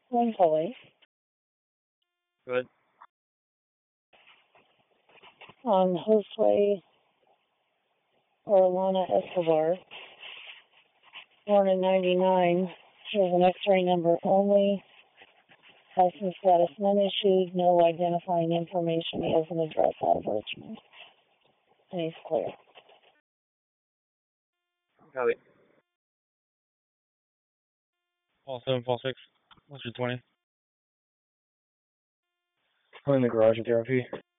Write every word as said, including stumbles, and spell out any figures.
One Police. Good. On Josue Orellana Escobar, born in ninety-nine, has an X-ray number only, license status none issued, no identifying information. He has an address out of Richmond. And he's clear. Copy. Fall seven, fall six. What's your twenty? I'm in the garage at the R P.